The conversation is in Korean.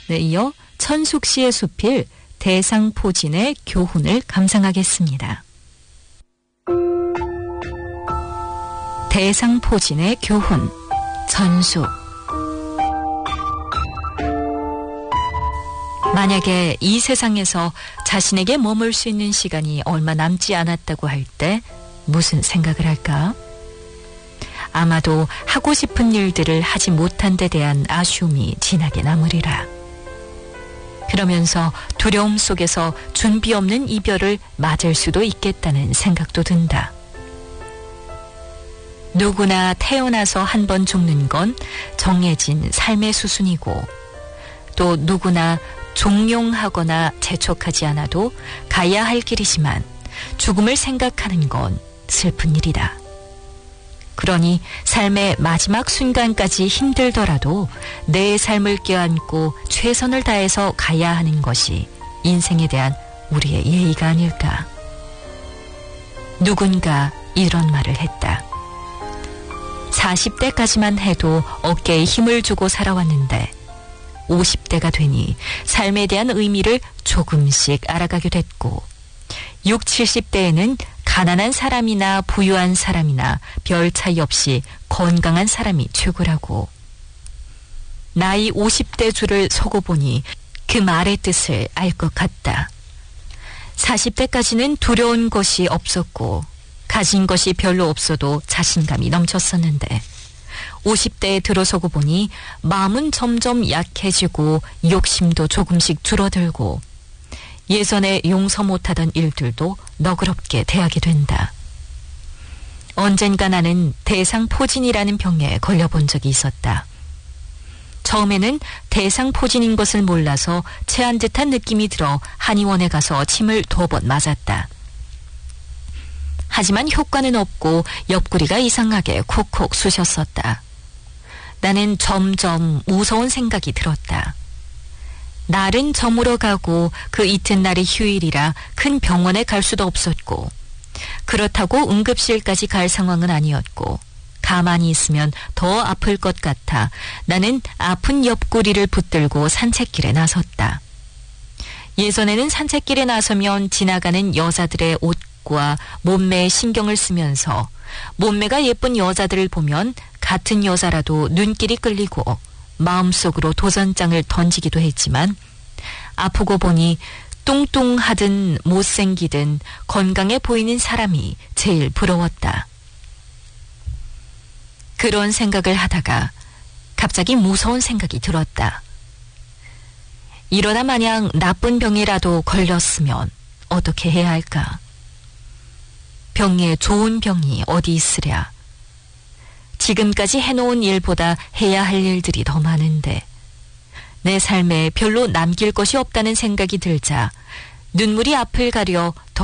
네, 이어 천숙 씨의 수필 대상포진의 교훈을 감상하겠습니다. 대상포진의 교훈, 천숙. 만약에 이 세상에서 자신에게 머물 수 있는 시간이 얼마 남지 않았다고 할 때 무슨 생각을 할까? 아마도 하고 싶은 일들을 하지 못한 데 대한 아쉬움이 진하게 남으리라. 그러면서 두려움 속에서 준비 없는 이별을 맞을 수도 있겠다는 생각도 든다. 누구나 태어나서 한 번 죽는 건 정해진 삶의 수순이고, 또 누구나 종용하거나 재촉하지 않아도 가야 할 길이지만 죽음을 생각하는 건 슬픈 일이다. 그러니 삶의 마지막 순간까지 힘들더라도 내 삶을 껴안고 최선을 다해서 가야 하는 것이 인생에 대한 우리의 예의가 아닐까. 누군가 이런 말을 했다. 40대까지만 해도 어깨에 힘을 주고 살아왔는데 50대가 되니 삶에 대한 의미를 조금씩 알아가게 됐고, 60, 70대에는 가난한 사람이나 부유한 사람이나 별 차이 없이 건강한 사람이 최고라고. 나이 50대 줄을 서고 보니 그 말의 뜻을 알 것 같다. 40대까지는 두려운 것이 없었고 가진 것이 별로 없어도 자신감이 넘쳤었는데 50대에 들어서고 보니 마음은 점점 약해지고 욕심도 조금씩 줄어들고 예전에 용서 못하던 일들도 너그럽게 대하게 된다. 언젠가 나는 대상포진이라는 병에 걸려본 적이 있었다. 처음에는 대상포진인 것을 몰라서 체한 듯한 느낌이 들어 한의원에 가서 침을 2번 맞았다. 하지만 효과는 없고 옆구리가 이상하게 콕콕 쑤셨었다. 나는 점점 무서운 생각이 들었다. 날은 저물어 가고 그 이튿날이 휴일이라 큰 병원에 갈 수도 없었고, 그렇다고 응급실까지 갈 상황은 아니었고, 가만히 있으면 더 아플 것 같아 나는 아픈 옆구리를 붙들고 산책길에 나섰다. 예전에는 산책길에 나서면 지나가는 여자들의 옷과 몸매에 신경을 쓰면서 몸매가 예쁜 여자들을 보면 같은 여자라도 눈길이 끌리고 마음속으로 도전장을 던지기도 했지만, 아프고 보니 뚱뚱하든 못생기든 건강해 보이는 사람이 제일 부러웠다. 그런 생각을 하다가 갑자기 무서운 생각이 들었다. 이러다 마냥 나쁜 병이라도 걸렸으면 어떻게 해야 할까? 병에 좋은 병이 어디 있으랴. 지금까지 해놓은 일보다 해야 할 일들이 더 많은데 내 삶에 별로 남길 것이 없다는 생각이 들자 눈물이 앞을 가려